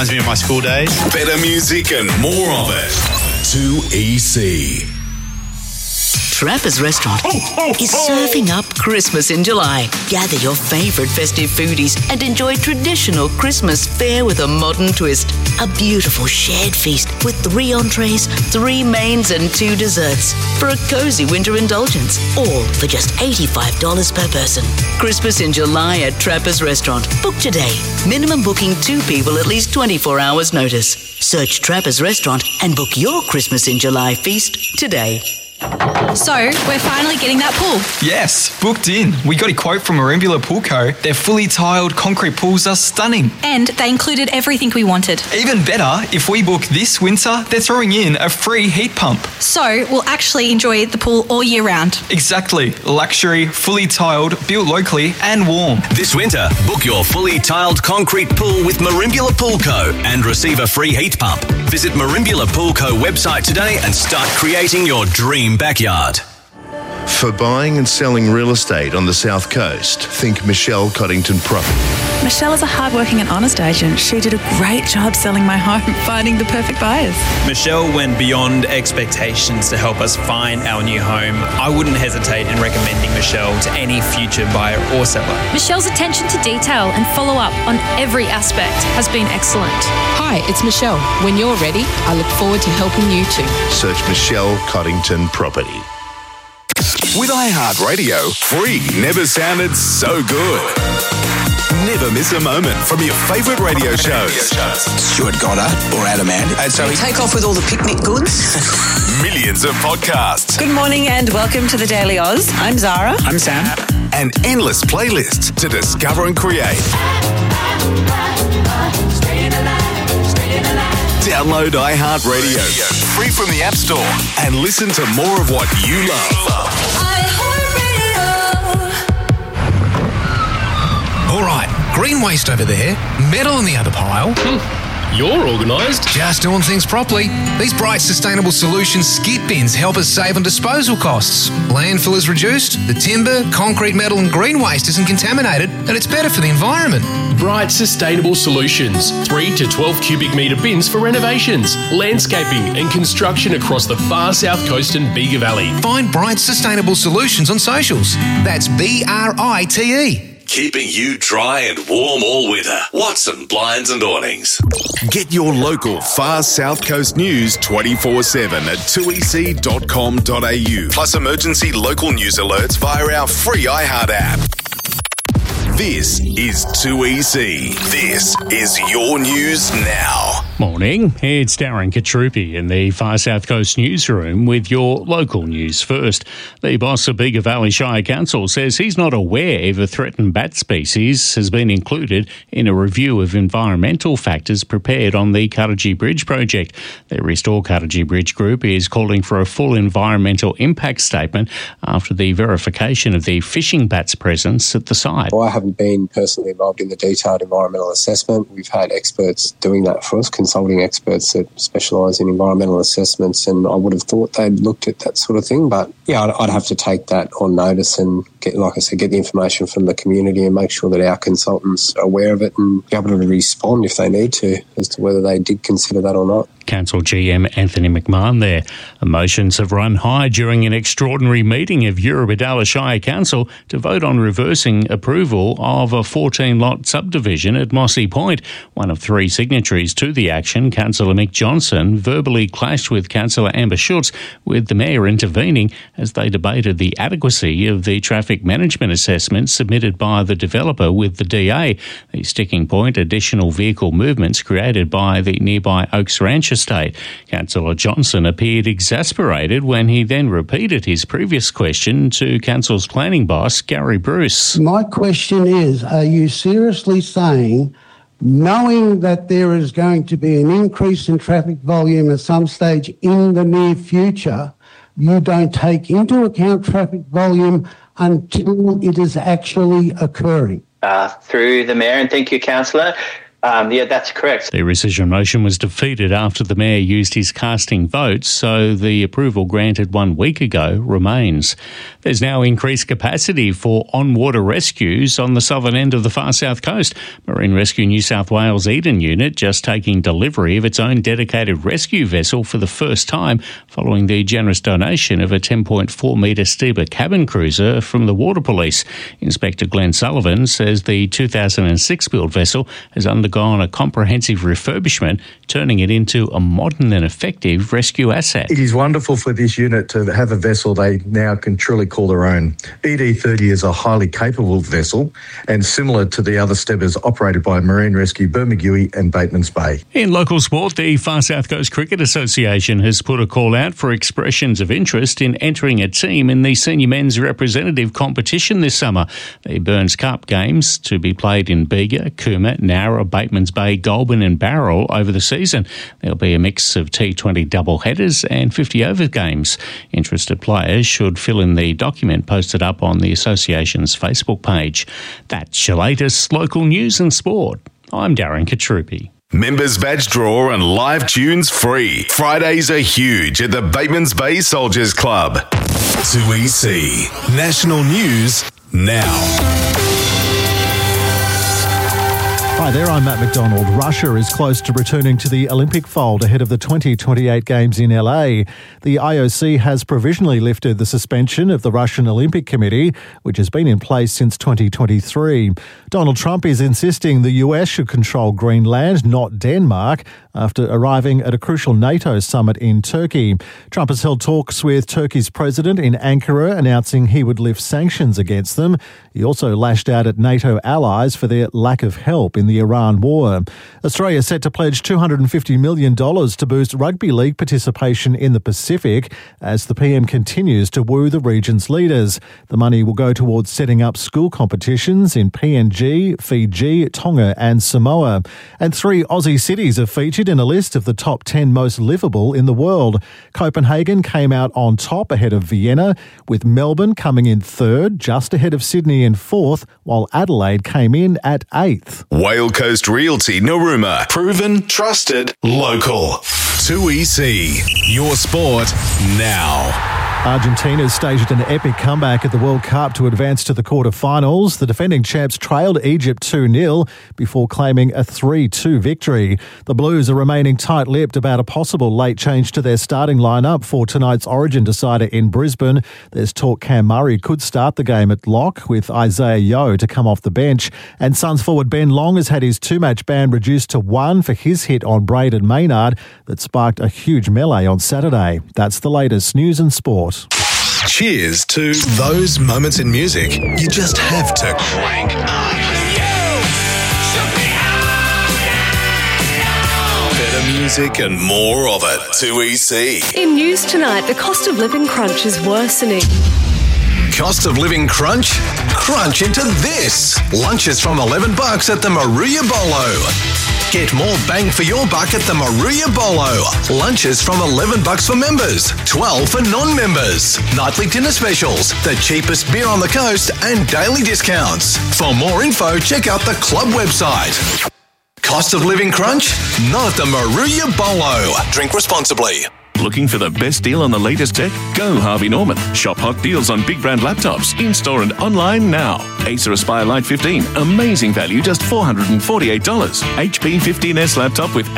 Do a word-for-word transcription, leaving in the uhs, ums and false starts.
Reminds me of my school days. Better music and more of it. two E C. Trappers Restaurant is serving up Christmas in July. Gather your favourite festive foodies and enjoy traditional Christmas fare with a modern twist. A beautiful shared feast with three entrees, three mains and two desserts for a cosy winter indulgence, all for just eighty-five dollars per person. Christmas in July at Trappers Restaurant. Book today. Minimum booking two people at least twenty-four hours notice. Search Trappers Restaurant and book your Christmas in July feast today. So, we're finally getting that pool. Yes, booked in. We got a quote from Merimbula Pool Co. Their fully tiled concrete pools are stunning. And they included everything we wanted. Even better, if we book this winter, they're throwing in a free heat pump. So, we'll actually enjoy the pool all year round. Exactly. Luxury, fully tiled, built locally and warm. This winter, book your fully tiled concrete pool with Merimbula Pool Co. and receive a free heat pump. Visit Merimbula Pool Co. website today and start creating your dream backyard. For buying and selling real estate on the South Coast, think Michelle Coddington Property. Michelle is a hardworking and honest agent. She did a great job selling my home, finding the perfect buyers. Michelle went beyond expectations to help us find our new home. I wouldn't hesitate in recommending Michelle to any future buyer or seller. Michelle's attention to detail and follow-up on every aspect has been excellent. Hi, it's Michelle. When you're ready, I look forward to helping you too. Search Michelle Coddington Property. With iHeartRadio, free never sounded so good. Never miss a moment from your favourite radio shows. Stuart Goddard or Adam Ant. And so we take off with all the picnic goods. Millions of podcasts. Good morning and welcome to the Daily Oz. I'm Zara. I'm Sam. And endless playlists to discover and create. Download iHeartRadio, free from the App Store, and listen to more of what you love. All right, green waste over there, metal in the other pile. Hmm. You're organised. Just doing things properly. These Bright Sustainable Solutions skip bins help us save on disposal costs. Landfill is reduced, the timber, concrete, metal and green waste isn't contaminated, and it's better for the environment. Bright Sustainable Solutions. three to twelve cubic metre bins for renovations, landscaping and construction across the far south coast and Bega Valley. Find Bright Sustainable Solutions on socials. That's B R I T E. Keeping you dry and warm all winter. Watson Blinds and Awnings. Get your local far South Coast news twenty-four seven at two e c dot com dot a u. Plus emergency local news alerts via our free iHeart app. This is two E C. This is your news now. Morning, it's Darren Katrupi in the Far South Coast newsroom with your local news first. The boss of Bega Valley Shire Council says he's not aware if a threatened bat species has been included in a review of environmental factors prepared on the Cuttagee Bridge project. The Restore Cuttagee Bridge group is calling for a full environmental impact statement after the verification of the fishing bat's presence at the site. Well, I haven't been personally involved in the detailed environmental assessment. We've had experts doing that for us, consulting experts that specialise in environmental assessments, and I would have thought they'd looked at that sort of thing. But yeah, I'd, I'd have to take that on notice and get, like I said, get the information from the community and make sure that our consultants are aware of it and be able to respond if they need to as to whether they did consider that or not. Council G M Anthony McMahon there. Emotions have run high during an extraordinary meeting of Eurobodalla Shire Council to vote on reversing approval of a fourteen-lot subdivision at Mossy Point. One of three signatories to the action, Councillor Mick Johnson, verbally clashed with Councillor Amber Schutz, with the Mayor intervening as they debated the adequacy of the traffic management assessment submitted by the developer with the D A. The sticking point, additional vehicle movements created by the nearby Oaks Ranch estate. Councillor Johnson appeared exasperated when he then repeated his previous question to Council's planning boss, Gary Bruce. My question is, are you seriously saying, knowing that there is going to be an increase in traffic volume at some stage in the near future, you don't take into account traffic volume until it is actually occurring? Uh, through the Mayor, and thank you, Councillor. Um, yeah, that's correct. The rescission motion was defeated after the Mayor used his casting vote, so the approval granted one week ago remains. There's now increased capacity for on-water rescues on the southern end of the far south coast. Marine Rescue New South Wales Eden Unit just taking delivery of its own dedicated rescue vessel for the first time following the generous donation of a ten point four metre Stieber cabin cruiser from the Water Police. Inspector Glenn Sullivan says the two thousand six built vessel has undergone a comprehensive refurbishment, turning it into a modern and effective rescue asset. It is wonderful for this unit to have a vessel they now can truly call their own. E D thirty is a highly capable vessel and similar to the other Stiebers operated by Marine Rescue Bermagui and Batemans Bay. In local sport, the Far South Coast Cricket Association has put a call out for expressions of interest in entering a team in the senior men's representative competition this summer. The Burns Cup games to be played in Bega, Cooma, Nowra, Batemans Bay, Goulburn and Barrel over the season. There'll be a mix of T twenty double-headers and fifty over games. Interested players should fill in the document posted up on the association's Facebook page. That's your latest local news and sport. I'm Darren Katrupi. Members badge draw and live tunes free. Fridays are huge at the Batemans Bay Soldiers Club. two E C National News now. Hi there, I'm Matt McDonald. Russia is close to returning to the Olympic fold ahead of the twenty twenty-eight Games in L A. The I O C has provisionally lifted the suspension of the Russian Olympic Committee, which has been in place since twenty twenty-three. Donald Trump is insisting the U S should control Greenland, not Denmark, after arriving at a crucial NATO summit in Turkey. Trump has held talks with Turkey's president in Ankara, announcing he would lift sanctions against them. He also lashed out at NATO allies for their lack of help in the Iran war. Australia is set to pledge two hundred fifty million dollars to boost rugby league participation in the Pacific as the P M continues to woo the region's leaders. The money will go towards setting up school competitions in P N G, Fiji, Tonga and Samoa. And three Aussie cities are featured in a list of the top ten most livable in the world. Copenhagen came out on top ahead of Vienna, with Melbourne coming in third, just ahead of Sydney in fourth, while Adelaide came in at eighth. Whale Coast Realty Narooma. Proven, trusted, local. two E C. Your sport now. Argentina staged an epic comeback at the World Cup to advance to the quarter-finals. The defending champs trailed Egypt two nil before claiming a three two victory. The Blues are remaining tight-lipped about a possible late change to their starting lineup for tonight's Origin decider in Brisbane. There's talk Cam Murray could start the game at lock, with Isaiah Yeo to come off the bench. And Suns forward Ben Long has had his two-match ban reduced to one for his hit on Braden Maynard that sparked a huge melee on Saturday. That's the latest news and sport. Cheers to those moments in music you just have to crank up. Better music and more of it. two E C. In news tonight, the cost of living crunch is worsening. Cost of living crunch? Crunch into this. Lunches from eleven bucks at the Maruya Bolo. Get more bang for your buck at the Maruya Bolo. Lunches from eleven bucks for members, twelve for non-members. Nightly dinner specials, the cheapest beer on the coast and daily discounts. For more info, check out the club website. Cost of living crunch? Not at the Maruya Bolo. Drink responsibly. Looking for the best deal on the latest tech? Go Harvey Norman. Shop hot deals on big brand laptops, in-store and online now. Acer Aspire Lite fifteen, amazing value, just four hundred forty-eight dollars. H P fifteen S laptop with